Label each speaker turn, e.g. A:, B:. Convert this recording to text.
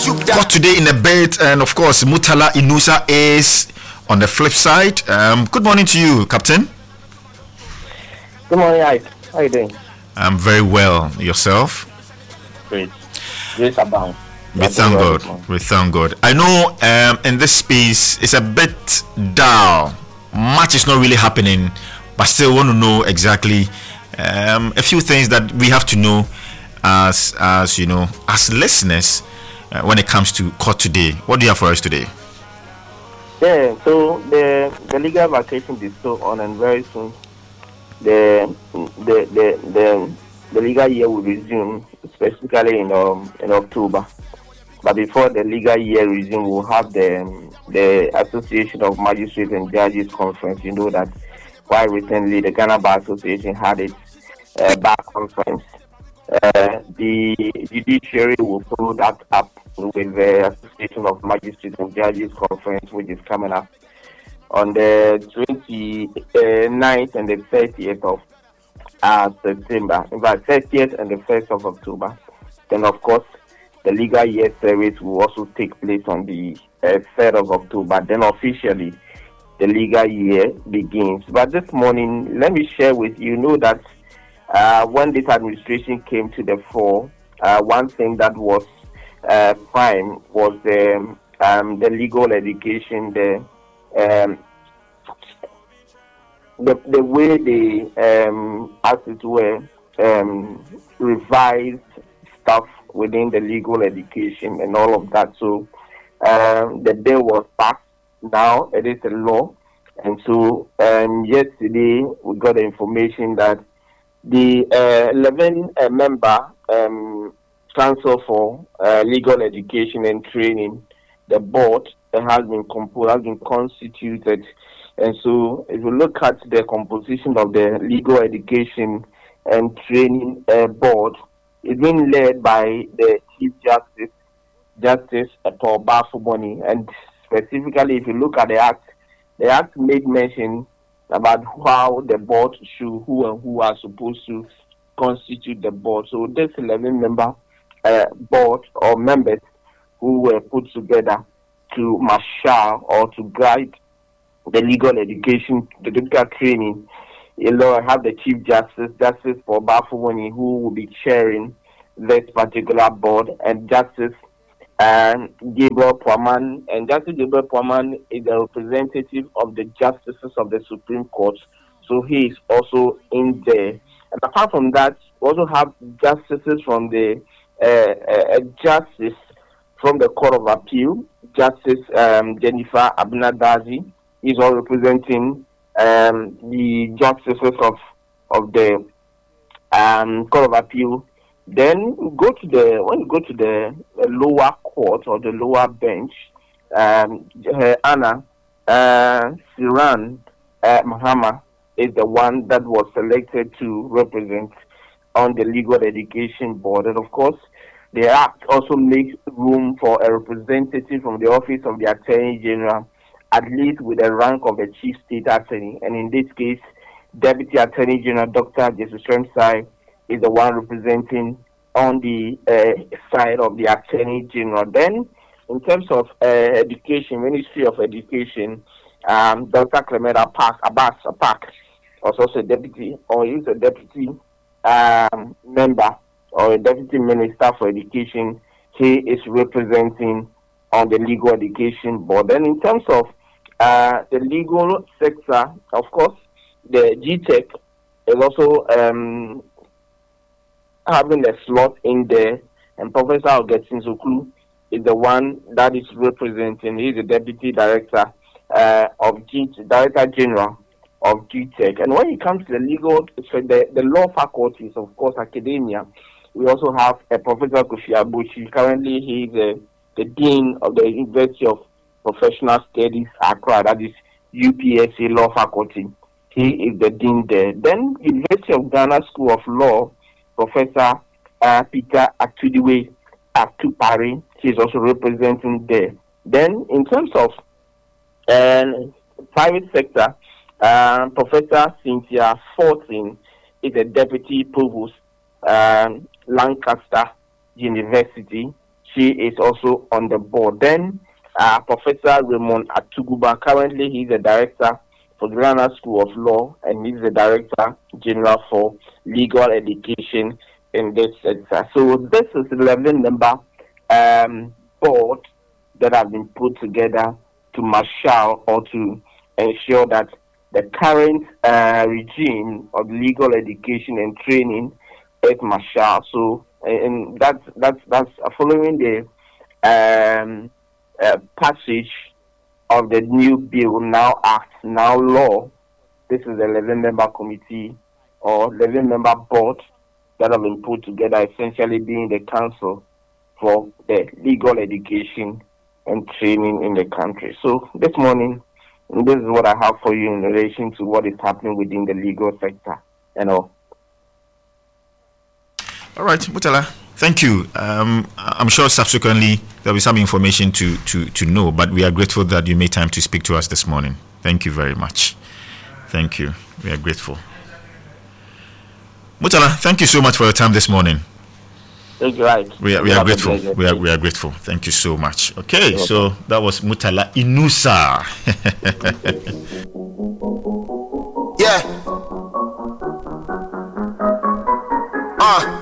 A: Caught today in a bit, and of course, Mutala Inusa is on the flip side. Good morning to you, Captain.
B: Good morning, Ike. How are you doing?
A: I'm very well. Yourself?
B: Great. Grace abound.
A: We thank God. We thank God. I know in this space it's a bit dull. Much is not really happening, but still want to know exactly a few things that we have to know as you know, as listeners when it comes to court today. What do you have for us today?
B: Yeah, so the legal vacation is still on, and very soon the legal year will resume, specifically in October. But before the legal year resume, we'll have the Association of Magistrates and Judges Conference. You know that quite recently the Ghana Bar Association had its bar conference. The judiciary will follow that up with the Association of Magistrates and Judges Conference, which is coming up on the 29th and the 30th of September. In fact, 30th and the 1st of October. Then, of course, the legal year service will also take place on the 3rd of October. Then, officially, the legal year begins. But this morning, let me share with you, know that when this administration came to the fore, one thing that was prime was the legal education, the way they, as it were, revised stuff within the legal education and all of that. So the bill was passed. Now it is a law, and so yesterday we got the information that the 11-member Council for Legal Education and Training, the board has been constituted. And so if you look at the composition of the Legal Education and Training Board, it's been led by the Chief Justice Paul Bafuboni. And specifically, if you look at the Act made mention about how the board should, who are supposed to constitute the board. So this 11-member board or members who were put together to marshal or to guide the legal education, the legal training. I have the Chief Justice Paul Bafuboni, who will be chairing this particular board, and Justice Gabriel Pwaman. And Justice Gabriel Pwaman is a representative of the justices of the Supreme Court, so he is also in there. And apart from that, we also have justices from the justice from the Court of Appeal, Justice Jennifer Abinadazi. He's all representing the justices of the Court of Appeal. Then when you go to the lower court or the lower bench, Anna Siran Mahama is the one that was selected to represent on the Legal Education Board. And of course, the Act also makes room for a representative from the Office of the Attorney General, at least with the rank of a Chief State Attorney. And in this case, Deputy Attorney General Dr. Jesus Shremsai is the one representing on the side of the Attorney General. Then, in terms of education, Ministry of Education, Dr. Clement Abbas Apak was also a deputy, or he's a deputy member or a deputy minister for education. He is representing on the Legal Education Board. Then, in terms of the legal sector, of course, the GTEC is also having a slot in there, and Professor Ogetin Zoklu is the one that is representing. He's the Deputy Director Director General of GTEC. And when it comes to the legal, so the law faculties, of course, academia, we also have a Professor Kofi Abuchi. Currently, he is the Dean of the University of Professional Studies, Accra, that is UPSA Law Faculty. He is the Dean there. Then, University of Ghana School of Law, Professor Peter Atudiwe Atupari, he is also representing there. Then, in terms of private sector, Professor Cynthia Fortin is a Deputy Provost, Lancaster University. she is also on the board. Then Professor Raymond Atuguba, currently he's the director for Ghana School of Law, and he's the Director General for Legal Education in this sector. So this is 11-member board that have been put together to marshal or to ensure that the current regime of legal education and training is marshal. So, and that's following the passage of the new bill, now act, now law. This is the 11-member committee or 11-member board that have been put together, essentially being the council for the legal education and training in the country. So this morning, this is what I have for you in relation to what is happening within the legal sector and all.
A: All right, Murtala, thank you. I'm sure subsequently there'll be some information to know, but we are grateful that you made time to speak to us this morning. Thank you very much. Thank you. We are grateful. Murtala, thank you so much for your time this morning.
B: Thank you. Right.
A: We are grateful. We are grateful. Thank you so much. Okay, so that was Murtala Inusa.
C: Yeah.